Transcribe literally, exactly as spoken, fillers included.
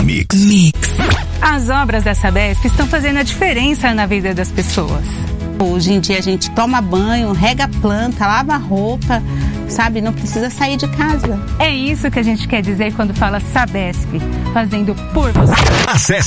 Mix. Mix. As obras da Sabesp estão fazendo a diferença na vida das pessoas. Hoje em dia a gente toma banho, rega a planta, lava a roupa, sabe? Não precisa sair de casa. É isso que a gente quer dizer quando fala Sabesp, fazendo por você. Acesse